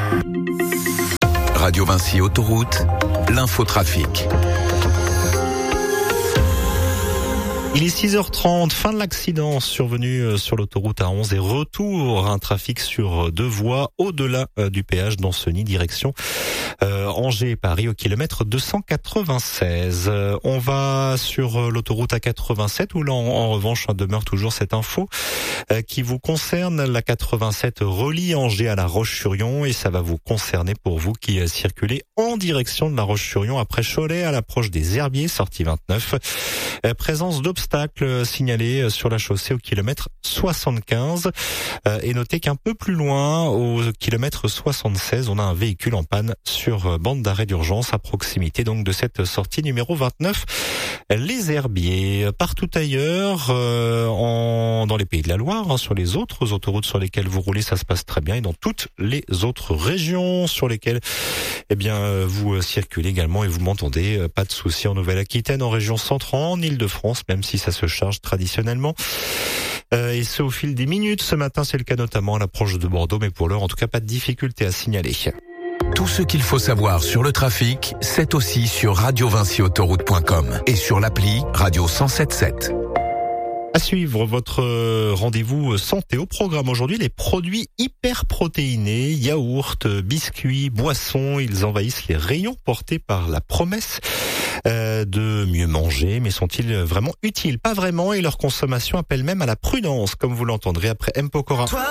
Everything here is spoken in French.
Radio Vinci Autoroute, l'infotrafic. Il est 6h30, fin de l'accident survenu sur l'autoroute A11 et retour un trafic sur deux voies au-delà du péage d'Ancenis, direction Angers et Paris au kilomètre 296. On va sur l'autoroute A87 où là en revanche demeure toujours cette info qui vous concerne. La 87 relie Angers à La Roche-sur-Yon et ça va vous concerner pour vous qui circulez en direction de La Roche-sur-Yon après Cholet à l'approche des Herbiers, sortie 29. Présence d'obstacles signalés sur la chaussée au kilomètre 75. Et notez qu'un peu plus loin, au kilomètre 76, on a un véhicule en panne sur bande d'arrêt d'urgence à proximité donc de cette sortie numéro 29. Les Herbiers. Partout ailleurs, dans les Pays de la Loire, sur les autres autoroutes sur lesquelles vous roulez, ça se passe très bien. Et dans toutes les autres régions sur lesquelles vous circulez également et vous m'entendez, pas de souci en Nouvelle-Aquitaine, en région centrale, en Île-de-France, même si ça se charge traditionnellement. Et ce au fil des minutes. Ce matin, c'est le cas notamment à l'approche de Bordeaux, mais pour l'heure, en tout cas, pas de difficulté à signaler. Tout ce qu'il faut savoir sur le trafic, c'est aussi sur radiovinciautoroute.com et sur l'appli Radio 107.7. À suivre votre rendez-vous santé au programme aujourd'hui, les produits hyper protéinés, yaourts, biscuits, boissons, ils envahissent les rayons portés par la promesse de mieux manger, mais sont-ils vraiment utiles? Pas vraiment, et leur consommation appelle même à la prudence, comme vous l'entendrez après M. Pokora.